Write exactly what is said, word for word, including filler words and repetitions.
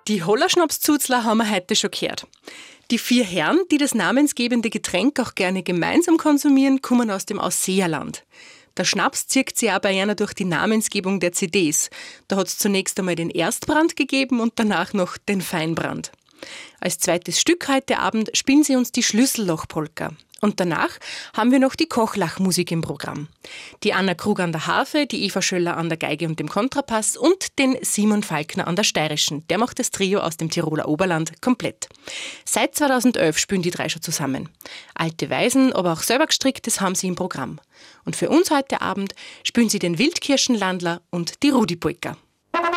Die Hollerschnapszuzler haben wir heute schon gehört. Die vier Herren, die das namensgebende Getränk auch gerne gemeinsam konsumieren, kommen aus dem Ausseerland. Der Schnaps zieht sich auch bei einer durch die Namensgebung der C Ds. Da hat es zunächst einmal den Erstbrand gegeben und danach noch den Feinbrand. Als zweites Stück heute Abend spielen sie uns die Schlüssellochpolka. Und danach haben wir noch die Kochlachmusik im Programm. Die Anna Krug an der Harfe, die Eva Schöller an der Geige und dem Kontrapass und den Simon Falkner an der Steirischen. Der macht das Trio aus dem Tiroler Oberland komplett. Seit zweitausendelf spielen die drei schon zusammen. Alte Weisen, aber auch selber gestrickt, das haben sie im Programm. Und für uns heute Abend spielen sie den Wildkirschenlandler und die Rudi-Polka.